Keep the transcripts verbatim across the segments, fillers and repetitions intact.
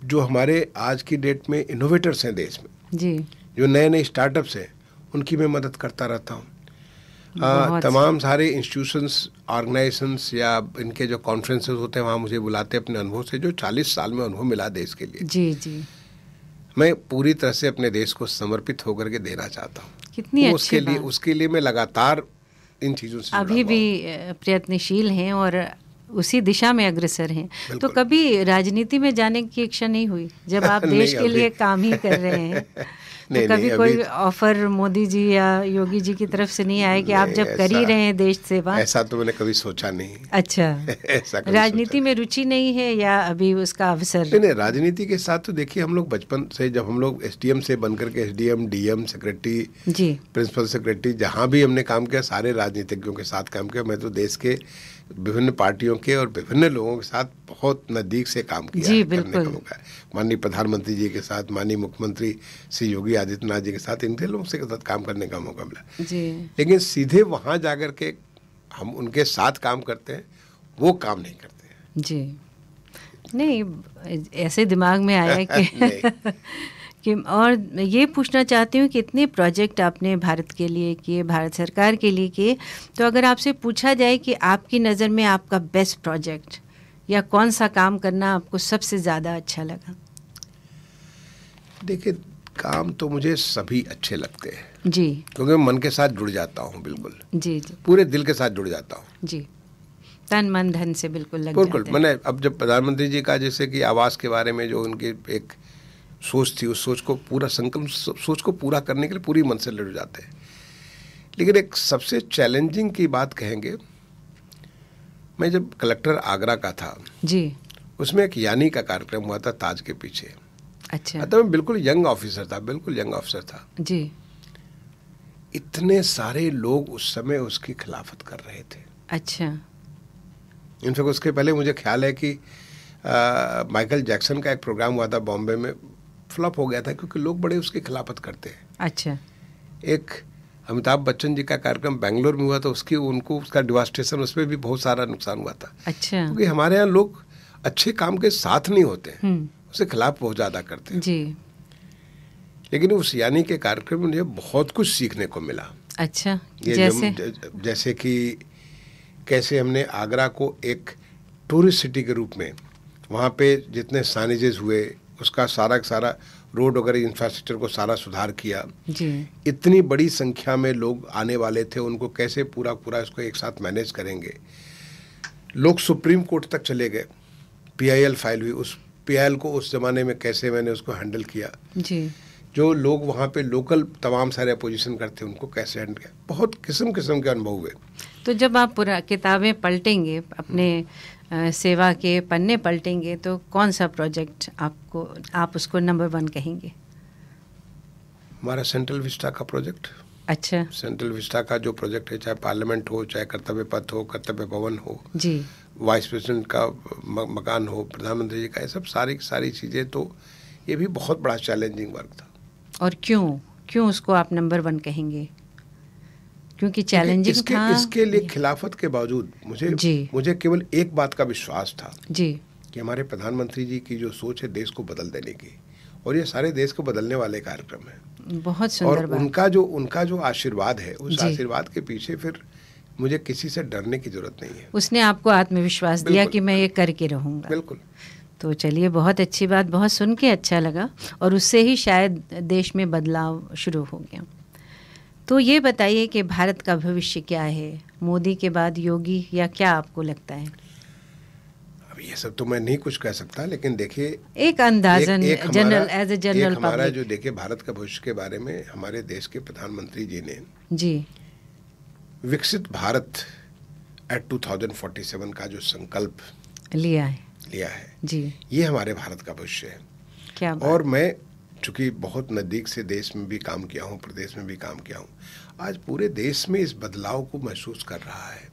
जो हमारे आज की डेट में इनोवेटर्स हैं देश में जी, जो नए नए स्टार्टअप्स हैं, उनकी मैं मदद करता रहता हूँ। आ, तमाम सारे इंस्टीट्यूशंस, ऑर्गेनाइजेशंस या इनके जो कॉन्फ्रेंसेस होते हैं वहाँ मुझे बुलाते हैं अपने अनुभव से, जो चालीस साल में अनुभव मिला देश के लिए। जी जी, मैं पूरी तरह से अपने देश को समर्पित होकर के देना चाहता हूँ। कितनी अच्छी उसके लिए बात। उसके लिए मैं लगातार इन चीज़ों से अभी भी प्रयत्नशील हैं और उसी दिशा में अग्रसर हैं। तो कभी राजनीति में जाने की इच्छा नहीं हुई जब आप देश के लिए काम ही कर रहे हैं? तो नहीं, कभी नहीं, कोई ऑफर मोदी जी या योगी जी की तरफ से नहीं आया कि आप जब कर ही रहे हैं देश सेवा? ऐसा तो मैंने कभी सोचा नहीं। अच्छा, ऐसा राजनीति में रुचि नहीं है या अभी उसका अवसर? नहीं नहीं, राजनीति के साथ तो देखिए हम लोग बचपन से, जब हम लोग एसडीएम से बनकर के एसडीएम, डीएम, सेक्रेटरी, जी, प्रिंसिपल सेक्रेटरी, जहाँ भी हमने काम किया सारे राजनीतिज्ञों के साथ काम किया। मैं तो देश के विभिन्न पार्टियों के और विभिन्न लोगों के साथ बहुत नज़दीक से काम किया। जी, है, बिल्कुल। करने का मौका है। माननीय प्रधानमंत्री जी के साथ, माननीय मुख्यमंत्री श्री योगी आदित्यनाथ जी के साथ, इनके लोगों से के साथ काम करने का मौका मिला। जी, लेकिन सीधे वहाँ जाकर के हम उनके साथ काम करते हैं, वो काम नहीं करते हैं। जी, नहीं ऐसे दिमाग में आया कि कि और ये पूछना चाहती हूँ कि इतने प्रोजेक्ट आपने भारत के लिए किए, भारत सरकार के लिए किए, तो अगर आपसे पूछा जाए कि आपकी नज़र में आपका बेस्ट प्रोजेक्ट या कौन सा काम करना आपको सबसे ज़्यादा अच्छा लगा? देखिए, काम तो मुझे सभी अच्छे लगते हैं जी, क्योंकि मैं मन के साथ जुड़ जाता हूँ। बिल्कुल जी जी, पूरे दिल के साथ जुड़ जाता हूँ जी, तन मन धन से बिल्कुल लग बिल्कुल। जाते हैं। मैंने अब जब प्रधानमंत्री जी का जैसे कि आवास के बारे में जो उनकी एक सोच थी, उस सोच को पूरा संकल्प सोच को पूरा करने के लिए पूरी मन से लड़ जाते हैं। लेकिन एक सबसे चैलेंजिंग की बात कहेंगे, मैं जब कलेक्टर आगरा का था जी, उसमें एक यानी का कार्यक्रम हुआ था ताज के पीछे। अच्छा, तो मैं बिल्कुल यंग ऑफिसर था, बिल्कुल यंग ऑफिसर था। जी, इतने सारे लोग उस समय उसकी खिलाफत कर रहे थे। अच्छा, इनफैक्ट उसके पहले मुझे ख्याल है कि आ, माइकल जैक्सन का एक प्रोग्राम हुआ था बॉम्बे में, फ्लॉप हो गया था क्योंकि लोग बड़े उसकी खिलाफत करते हैं। अच्छा, एक अमिताभ बच्चन जी का कार्यक्रम बेंगलोर में हुआ था, उसकी उनको उसका डिवास्टेशन, उसमें भी बहुत सारा नुकसान हुआ था। अच्छा, क्योंकि हमारे यहाँ लोग अच्छे काम के साथ नहीं होते हैं, हम्म, उसके खिलाफ बहुत ज़्यादा करते हैं। जी, लेकिन उस यानी के कार्यक्रम में मुझे बहुत कुछ सीखने को मिला। अच्छा, ये जैसे जम, जैसे कि कैसे हमने आगरा को एक टूरिस्ट सिटी के रूप में, वहाँ पे जितने साइनेजेस हुए, उसका सारा सारा रोड वगैरह इंफ्रास्ट्रक्चर को सारा सुधार किया। जी, इतनी बड़ी संख्या में लोग आने वाले थे, उनको कैसे पूरा पूरा इसको एक साथ मैनेज करेंगे। लोग सुप्रीम कोर्ट तक चले गए, पीआईएल फाइल हुई, उस पीआईएल को उस ज़माने में कैसे मैंने उसको हैंडल किया। जी, जो लोग वहाँ पे लोकल तमाम सारे अपोजिशन करते उनको कैसे हैंडल किया, बहुत किस्म किस्म के अनुभव हुए। तो जब आप पूरा किताबें पलटेंगे, अपने आ, सेवा के पन्ने पलटेंगे, तो कौन सा प्रोजेक्ट आपको आप उसको नंबर वन कहेंगे? हमारा सेंट्रल विस्टा का प्रोजेक्ट। अच्छा, सेंट्रल विस्टा का जो प्रोजेक्ट है, चाहे पार्लियामेंट हो, चाहे कर्तव्य पथ हो, कर्तव्य भवन हो, जी, वाइस प्रेसिडेंट का म, मकान हो, प्रधानमंत्री जी का, ये सब सारी सारी चीज़ें, तो ये भी बहुत बड़ा चैलेंजिंग वर्क था। और क्यों क्यों उसको आप नंबर वन कहेंगे? क्योंकि चैलेंजिंग इसके, था। इसके लिए खिलाफत के बावजूद मुझे जी, मुझे केवल एक बात का विश्वास था जी, कि हमारे प्रधानमंत्री जी की जो सोच है देश को बदल देने की, और ये सारे देश को बदलने वाले कार्यक्रम है। बहुत सुंदर और बात। उनका जो उनका जो आशीर्वाद है, उस जी। आशीर्वाद के पीछे फिर मुझे किसी से डरने की जरूरत नहीं है। उसने आपको आत्मविश्वास दिया बिल्कुल, कि मैं ये करके रहूँगा। बिल्कुल। तो चलिए, बहुत अच्छी बात, बहुत सुन के अच्छा लगा, और उससे ही शायद देश में बदलाव शुरू हो गया। तो ये बताइए कि भारत का भविष्य क्या है, मोदी के बाद योगी, या क्या आपको लगता है? अब ये सब तो मैं नहीं कुछ कह सकता, लेकिन देखिए एक अंदाजन, जनरल, एज ए जनरल हमारा पब्लिक। जो देखिए भारत का भविष्य के बारे में हमारे देश के प्रधानमंत्री जी ने जी, विकसित Bharat eight two thousand forty seven का जो संकल्प लिया है लिया है, जी, ये हमारे भारत का भविष्य है। क्या बात। और मैं चूंकि बहुत नज़दीक से देश में भी काम किया हूँ, प्रदेश में भी काम किया हूँ, आज पूरे देश में इस बदलाव को महसूस कर रहा है।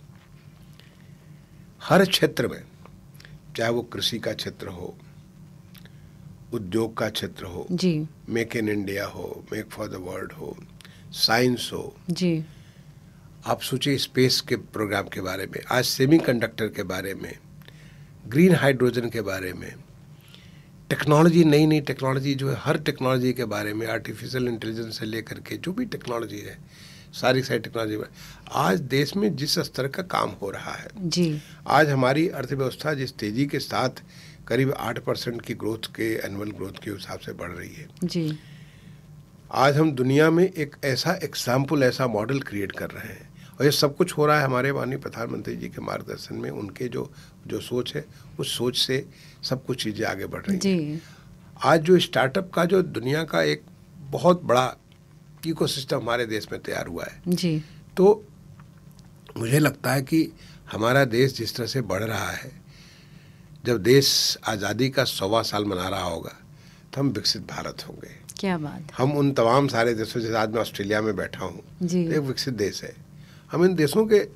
हर क्षेत्र में, चाहे वो कृषि का क्षेत्र हो, उद्योग का क्षेत्र हो, जी, मेक इन इंडिया हो, मेक फॉर द वर्ल्ड हो, साइंस हो, जी, आप सोचिए स्पेस के प्रोग्राम के बारे में, आज सेमीकंडक्टर के बारे में, ग्रीन हाइड्रोजन के बारे में, टेक्नोलॉजी, नई नई टेक्नोलॉजी जो है, हर टेक्नोलॉजी के बारे में, आर्टिफिशियल इंटेलिजेंस से लेकर के जो भी टेक्नोलॉजी है, सारी सारी टेक्नोलॉजी में आज देश में जिस स्तर का काम हो रहा है जी, आज हमारी अर्थव्यवस्था जिस तेजी के साथ करीब आठ परसेंट की ग्रोथ के एनुअल ग्रोथ के हिसाब से बढ़ रही है जी, आज हम दुनिया में एक ऐसा एग्जाम्पल, ऐसा मॉडल क्रिएट कर रहे हैं, और ये सब कुछ हो रहा है हमारे माननीय प्रधानमंत्री जी के मार्गदर्शन में। उनके जो जो सोच है, उस सोच से सब कुछ चीज़ें आगे बढ़ रही हैं। आज जो स्टार्टअप का जो दुनिया का एक बहुत बड़ा इकोसिस्टम हमारे देश में तैयार हुआ है जी, तो मुझे लगता है कि हमारा देश जिस तरह से बढ़ रहा है, जब देश आज़ादी का सौवा साल मना रहा होगा तो हम विकसित भारत होंगे। क्या बात। हम उन तमाम सारे देशों, जैसे आज मैं ऑस्ट्रेलिया में बैठा हूँ, एक विकसित देश है। हम इन देशों के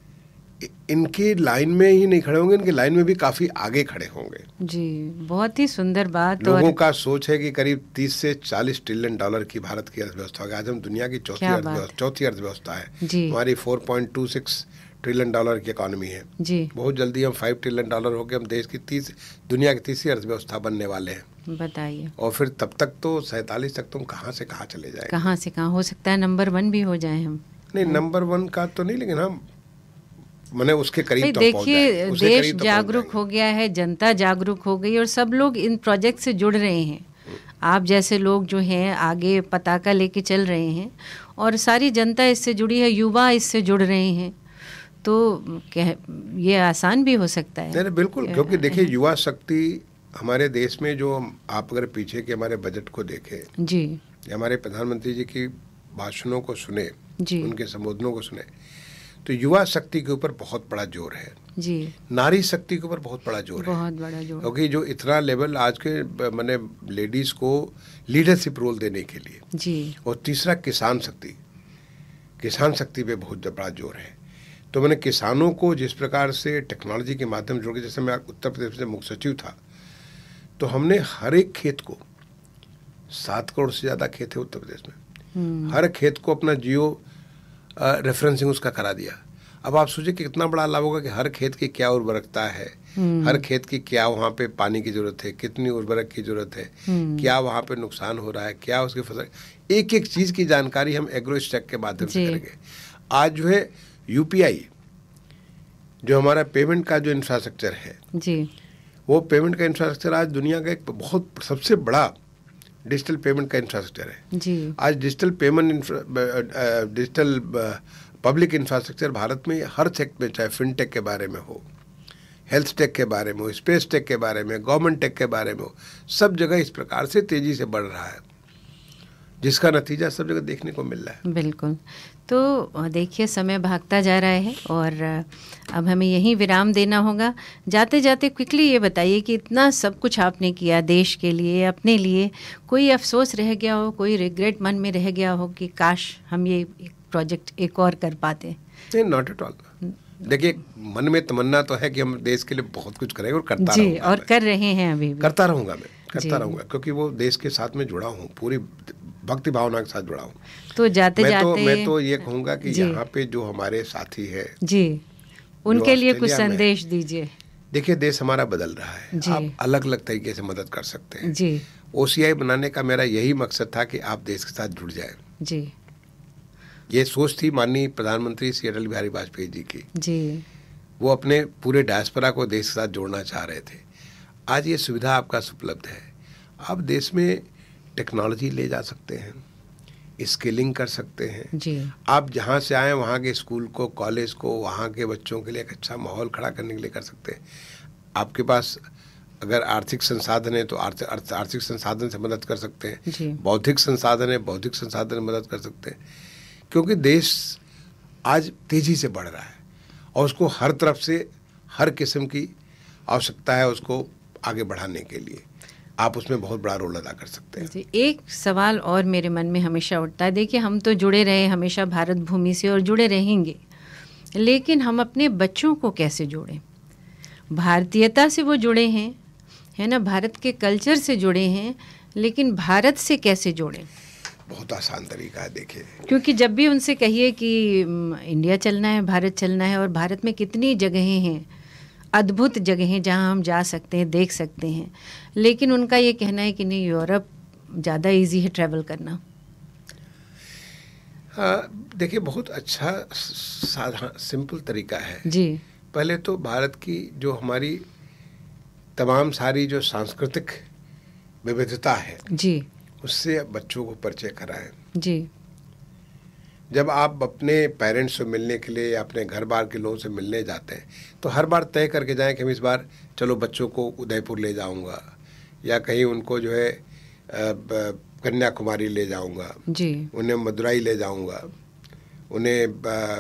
इनकी लाइन में ही नहीं खड़े होंगे, इनकी लाइन में भी काफ़ी आगे खड़े होंगे। जी, बहुत ही सुंदर बात। लोगों और का सोच है कि करीब तीस से चालीस ट्रिलियन डॉलर की भारत की अर्थव्यवस्था होगी। आज हम दुनिया की चौथी अर्थव्यवस्था चौथी अर्थव्यवस्था है। हमारी चार पॉइंट दो छह ट्रिलियन डॉलर की इकोनॉमी है जी। बहुत जल्दी हम पाँच ट्रिलियन डॉलर होकर हम देश की तीस दुनिया की तीसरी अर्थव्यवस्था बनने वाले हैं। बताइए। और फिर तब तक तो सैंतालीस तक तो हम कहाँ से कहाँ चले जाएंगे। कहाँ से कहाँ, हो सकता है नंबर वन भी हो जाए हम। नहीं, नंबर वन का तो नहीं, लेकिन हम मैंने उसके करीब तो देखिए, देश जागरूक हो गया है, जनता जागरूक हो गई और सब लोग इन प्रोजेक्ट से जुड़ रहे हैं। आप जैसे लोग जो हैं आगे पताका लेके चल रहे हैं और सारी जनता इससे जुड़ी है, युवा इससे जुड़ रहे हैं, तो ये आसान भी हो सकता है। नहीं, बिल्कुल, क्योंकि देखिए युवा शक्ति हमारे देश में, जो आप अगर पीछे के हमारे बजट को देखें जी, हमारे प्रधानमंत्री जी की भाषणों को सुने जी, उनके संबोधनों को सुने, तो युवा शक्ति के ऊपर बहुत बड़ा जोर है जी, नारी शक्ति के ऊपर बहुत बड़ा जोर बहुत है, बड़ा जोर, क्योंकि जो इतना लेवल आज के मैंने लेडीज को लीडरशिप रोल देने के लिए जी, और तीसरा किसान शक्ति, किसान शक्ति पे बहुत बड़ा जोर है। तो मैंने किसानों को जिस प्रकार से टेक्नोलॉजी के माध्यम से जोड़ के, जैसे मैं उत्तर प्रदेश में मुख्य सचिव था, तो हमने हर एक खेत को, सात करोड़ से ज़्यादा खेत है उत्तर प्रदेश में, हर खेत को अपना जियो रेफरेंसिंग उसका करा दिया। अब आप सोचिए कि कितना बड़ा लाभ होगा कि हर खेत की क्या उर्वरकता है, हर खेत की क्या वहाँ पे पानी की जरूरत है, कितनी उर्वरक की जरूरत है, क्या वहाँ पे नुकसान हो रहा है, क्या उसकी फसल, एक एक चीज़ की जानकारी हम एग्रोस्टेक के माध्यम से करेंगे। आज जो है यूपीआई, जो हमारा पेमेंट का जो इंफ्रास्ट्रक्चर है जी, वो पेमेंट का इंफ्रास्ट्रक्चर आज दुनिया का एक बहुत सबसे बड़ा डिजिटल पेमेंट का इंफ्रास्ट्रक्चर है जी। आज digital payment digital public infrastructure Bharat में हर सेक्टर में, चाहे फिनटेक के बारे में हो, हेल्थ टेक के बारे में हो, स्पेस टेक के बारे में, गवर्नमेंट टेक के बारे में हो, सब जगह इस प्रकार से तेजी से बढ़ रहा है, जिसका नतीजा सब जगह देखने को मिल रहा है। बिल्कुल। तो देखिए, समय भागता जा रहा है और अब हमें यहीं विराम देना होगा। जाते जाते क्विकली ये बताइए कि इतना सब कुछ आपने किया देश के लिए, अपने लिए, कोई अफसोस रह गया हो, कोई रिग्रेट मन में रह गया हो कि काश हम ये प्रोजेक्ट एक और कर पाते? नहीं, नॉट एट ऑल। देखिए, मन में तमन्ना तो है कि हम देश के लिए बहुत कुछ करेंगे और करता जी, रहूंगा और कर रहे हैं, अभी भी करता रहूंगा मैं करता रहूंगा क्योंकि वो देश के साथ में जुड़ा हूँ, पूरी भक्ति भावना के साथ जुड़ा हूँ। तो जाते मैं जाते तो मैं तो ये कहूँगा कि यहाँ पे जो हमारे साथी है जी, उनके लिए कुछ संदेश दीजिए। देखिए, देश हमारा बदल रहा है, आप अलग अलग तरीके से मदद कर सकते हैं जी। ओसीआई बनाने का मेरा यही मकसद था कि आप देश के साथ जुड़ जाएं जी। ये सोच थी माननीय प्रधानमंत्री श्री अटल बिहारी वाजपेयी जी की जी। वो अपने पूरे डायस्पोरा को देश के साथ जोड़ना चाह रहे थे। आज ये सुविधा आपका उपलब्ध है, आप देश में टेक्नोलॉजी ले जा सकते हैं, स्किलिंग कर सकते हैं जी। आप जहाँ से आए वहाँ के स्कूल को, कॉलेज को, वहाँ के बच्चों के लिए एक अच्छा माहौल खड़ा करने के लिए कर सकते हैं। आपके पास अगर आर्थिक संसाधन है तो आर्थिक आर्थिक संसाधन से मदद कर सकते हैं, बौद्धिक संसाधन है बौद्धिक संसाधन से मदद कर सकते हैं, क्योंकि देश आज तेज़ी से बढ़ रहा है और उसको हर तरफ से हर किस्म की आवश्यकता है उसको आगे बढ़ाने के लिए। आप उसमें बहुत बड़ा रोल अदा कर सकते हैं। एक सवाल और मेरे मन में हमेशा उठता है, देखिए हम तो जुड़े रहे हमेशा भारत भूमि से और जुड़े रहेंगे, लेकिन हम अपने बच्चों को कैसे जोड़ें? भारतीयता से वो जुड़े हैं, है ना, भारत के कल्चर से जुड़े हैं, लेकिन भारत से कैसे जोड़ें? बहुत आसान तरीका है, देखिए, क्योंकि जब भी उनसे कहिए कि इंडिया चलना है, भारत चलना है, और भारत में कितनी जगहें हैं, अद्भुत जगहें जहां हम जा सकते हैं, देख सकते हैं, लेकिन उनका ये कहना है कि नहीं, यूरोप ज़्यादा इजी है ट्रैवल करना। हाँ, देखिए बहुत अच्छा साधारण सिंपल तरीका है जी। पहले तो भारत की जो हमारी तमाम सारी जो सांस्कृतिक विविधता है जी, उससे बच्चों को परिचय कराएं। जी। जब आप अपने पेरेंट्स से मिलने के लिए या अपने घर बार के लोगों से मिलने जाते हैं तो हर बार तय करके जाएं कि हम इस बार चलो बच्चों को उदयपुर ले जाऊंगा या कहीं उनको जो है कन्याकुमारी ले जाऊंगा जी, उन्हें मदुराई ले जाऊंगा, उन्हें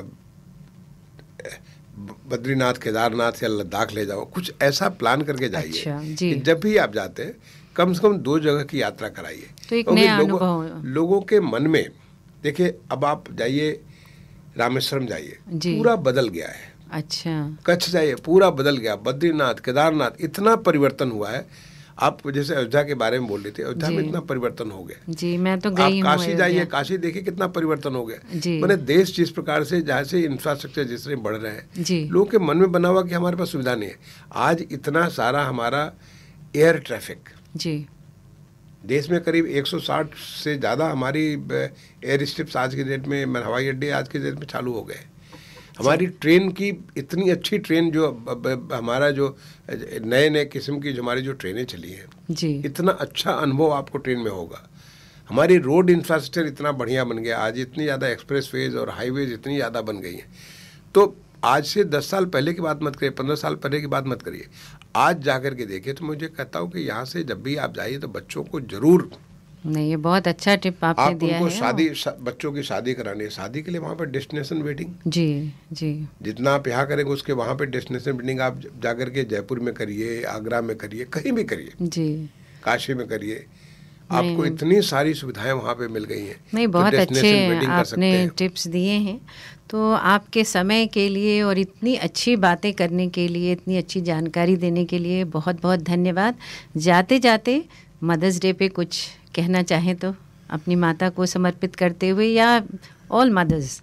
बद्रीनाथ, केदारनाथ या लद्दाख ले जाओ। कुछ ऐसा प्लान करके जाइए। अच्छा, जी। कि जब भी आप जाते हैं कम से कम दो जगह की यात्रा कराइए। तो एक नया अनुभव लोगों के मन में, देखिए अब आप जाइए रामेश्वरम जाइए, पूरा बदल गया है। अच्छा। कच्छ जाइए, पूरा बदल गया। बद्रीनाथ, केदारनाथ, इतना परिवर्तन हुआ है। आप जैसे अयोध्या के बारे में बोल रहे थे, अयोध्या में इतना परिवर्तन हो गया। जी, मैं तो गई हूं। आप काशी जाइए, काशी देखिए कितना परिवर्तन हो गया। मैंने देश जिस प्रकार से जहाँ से इंफ्रास्ट्रक्चर जिस तरह बढ़ रहे हैं, लोगों के मन में बना हुआ कि हमारे पास सुविधा नहीं है। आज इतना सारा हमारा एयर ट्रैफिक, जी, देश में करीब एक सौ साठ से ज़्यादा हमारी एयर स्ट्रिप्स आज के डेट में, हवाई अड्डे आज के डेट में चालू हो गए। हमारी ट्रेन की इतनी अच्छी ट्रेन जो हमारा जो नए नए किस्म की जो हमारी जो ट्रेनें चली हैं, जी, इतना अच्छा अनुभव आपको ट्रेन में होगा। हमारी रोड इंफ्रास्ट्रक्चर इतना बढ़िया बन गया, आज इतनी ज़्यादा एक्सप्रेसवेज और हाईवेज इतनी ज़्यादा बन गई हैं। तो आज से दस साल पहले की बात मत करिए, पंद्रह साल पहले की बात मत करिए, आज जा कर के देखिए। तो मुझे कहता हूँ कि यहाँ से जब भी आप जाइए तो बच्चों को जरूर, नहीं, ये बहुत अच्छा टिप आपने आप दिया उनको है। शादी शा, बच्चों की शादी करानी है, शादी के लिए वहाँ पर डेस्टिनेशन वेडिंग, जी, जी, जितना आप यहाँ करेंगे उसके वहाँ पे डेस्टिनेशन वेडिंग आप जाकर के जयपुर में करिए, आगरा में करिए, कहीं भी करिए, जी, काशी में करिए, आपको इतनी सारी सुविधाएं वहाँ पे मिल गई हैं। नहीं, बहुत अच्छे आपने टिप्स दिए हैं। तो आपके समय के लिए और इतनी अच्छी बातें करने के लिए, इतनी अच्छी जानकारी देने के लिए बहुत बहुत धन्यवाद। जाते जाते मदर्स डे पे कुछ कहना चाहें तो अपनी माता को समर्पित करते हुए, या ऑल मदर्स,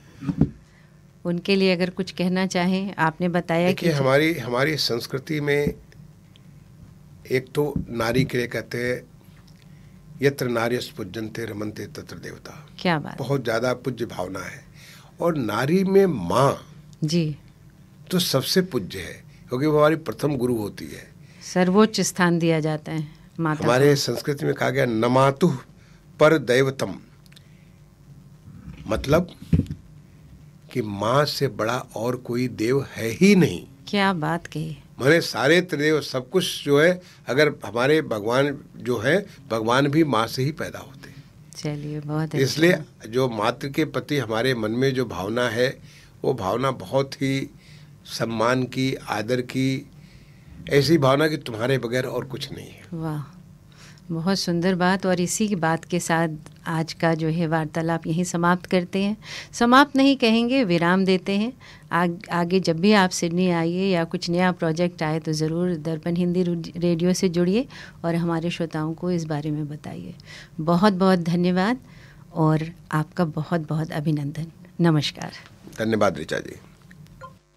उनके लिए अगर कुछ कहना चाहें। आपने बताया कि हमारी हमारी संस्कृति में एक तो नारी के लिए कहते हैं यत्र नार्यस् पूज्यन्ते रमन्ते तत्र देवता। क्या बात, बहुत ज़्यादा पूज्य भावना है। और नारी में माँ जी तो सबसे पूज्य है, क्योंकि वो हमारी प्रथम गुरु होती है। सर्वोच्च स्थान दिया जाता है माता। हमारे संस्कृति में कहा गया नमातु पर दैवतम, मतलब कि माँ से बड़ा और कोई देव है ही नहीं। क्या बात कही। माने सारे त्रिदेव सब कुछ जो है, अगर हमारे भगवान जो है, भगवान भी माँ से ही पैदा होते हैं। चलिए, बहुत इसलिए जो मातृ के प्रति हमारे मन में जो भावना है, वो भावना बहुत ही सम्मान की, आदर की, ऐसी भावना कि तुम्हारे बगैर और कुछ नहीं है। वाह, बहुत सुंदर बात। और इसी की बात के साथ आज का जो है वार्तालाप यहीं समाप्त करते हैं। समाप्त नहीं कहेंगे, विराम देते हैं। आग, आगे जब भी आप सिडनी आइए या कुछ नया प्रोजेक्ट आए तो ज़रूर दर्पण हिंदी रेडियो से जुड़िए और हमारे श्रोताओं को इस बारे में बताइए। बहुत बहुत धन्यवाद और आपका बहुत बहुत अभिनंदन। नमस्कार। धन्यवाद ऋचा जी।